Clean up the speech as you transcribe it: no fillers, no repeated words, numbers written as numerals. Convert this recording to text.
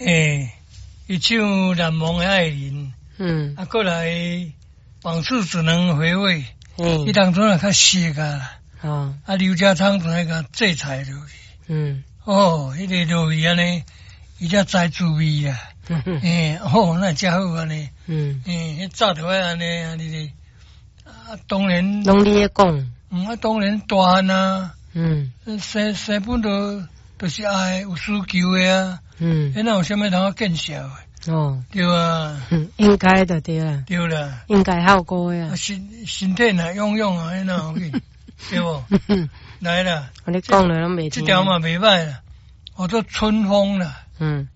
一唱难忘的爱人，过来往事只能回味，伊当初较熟啊，刘家昌就来甲制裁落去，迄个落去安尼，伊才知滋味啊，那真好安尼，迄早就爱安尼咧，当然， 拢你咧讲， 当然大汉啊，生本都是爱有需求的啊，哪有啥物通啊见笑的，对啊， 应该的对啦， 对啦， 应该好过呀， 身体若用用啊，哪有去，对不？来啦， 我你讲了拢袂听， 这条嘛袂歹啦，叫做春风啦，